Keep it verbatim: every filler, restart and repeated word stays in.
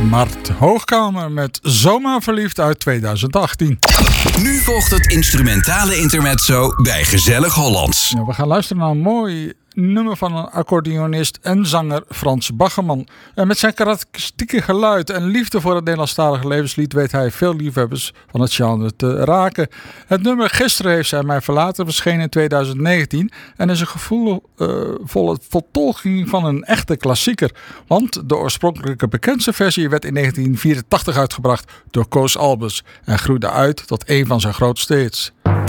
Mart Hoogkamer met Zomaar Verliefd uit twintig achttien. Nu volgt het instrumentale intermezzo bij Gezellig Hollands. Ja, we gaan luisteren naar een mooi nummer van een accordeonist en zanger Frans Baggerman. En met zijn karakteristieke geluid en liefde voor het Nederlandstalige levenslied weet hij veel liefhebbers van het genre te raken. Het nummer Gisteren heeft zij mij verlaten verscheen in twintig negentien en is een gevoelvolle vertolking van een echte klassieker. Want de oorspronkelijke bekendste versie werd in negentien vierentachtig uitgebracht door Koos Albers en groeide uit tot een van zijn grootste hits.